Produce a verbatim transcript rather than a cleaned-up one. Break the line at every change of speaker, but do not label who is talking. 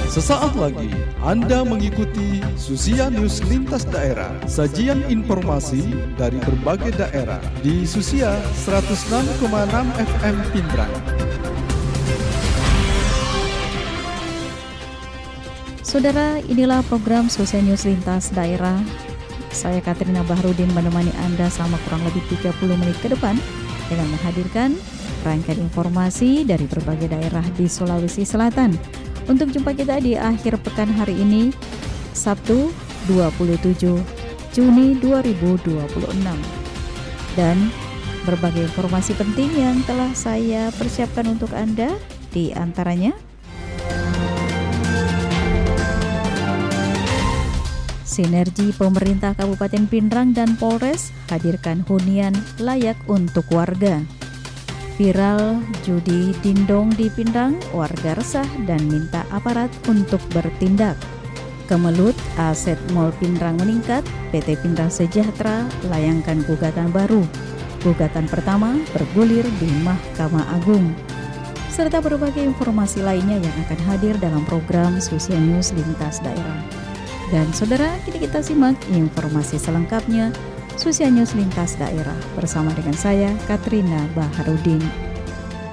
Sesaat lagi Anda mengikuti Susia News Lintas Daerah, sajian informasi dari berbagai daerah di Susia seratus enam koma enam F M Pindrang.
Saudara, inilah program Susia News Lintas Daerah. Saya Katrina Baharudin menemani Anda selama kurang lebih tiga puluh menit ke depan dengan menghadirkan rangkaian informasi dari berbagai daerah di Sulawesi Selatan. Untuk jumpa kita di akhir pekan hari ini, Sabtu dua puluh tujuh Juni dua ribu dua puluh enam. Dan berbagai informasi penting yang telah saya persiapkan untuk Anda, di antaranya sinergi pemerintah Kabupaten Pindrang dan Polres hadirkan hunian layak untuk warga. Viral judi dindong di Pindrang, warga resah dan minta aparat untuk bertindak. Kemelut aset Mall Pindrang meningkat, P T Pindrang Sejahtera layangkan gugatan baru. Gugatan pertama bergulir di Mahkamah Agung. Serta berbagai informasi lainnya yang akan hadir dalam program Susia News Lintas Daerah. Dan saudara, kini kita simak informasi selengkapnya Susia News Lintas Daerah bersama dengan saya, Katrina Baharudin.